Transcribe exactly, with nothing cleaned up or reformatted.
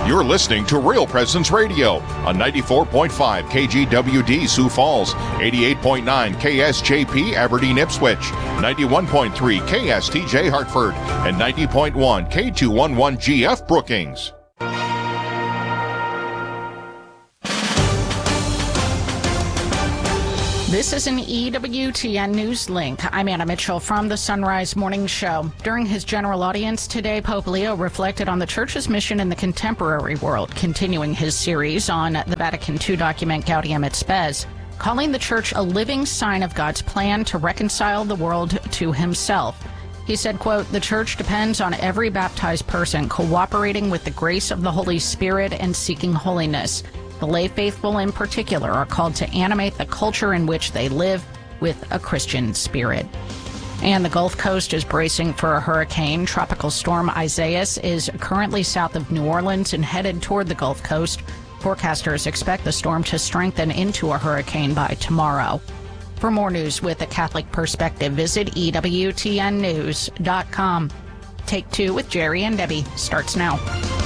You're listening to Real Presence Radio on ninety-four point five K G W D Sioux Falls, eighty-eight point nine K S J P Aberdeen Ipswich, ninety-one point three K S T J Hartford, and ninety point one K two eleven G F Brookings. This is an E W T N News Link. I'm Anna Mitchell from the Sunrise Morning Show. During his general audience today, Pope Leo reflected on the Church's mission in the contemporary world, continuing his series on the Vatican two document Gaudium et Spes, calling the Church a living sign of God's plan to reconcile the world to himself. He said, quote, "The Church depends on every baptized person cooperating with the grace of the Holy Spirit and seeking holiness. The lay faithful in particular are called to animate the culture in which they live with a Christian spirit." And the Gulf Coast is bracing for a hurricane. Tropical storm Isaias is currently south of New Orleans and headed toward the Gulf Coast. Forecasters expect the storm to strengthen into a hurricane by tomorrow. For more news with a Catholic perspective, visit E W T N news dot com. Take Two with Jerry and Debbie starts now.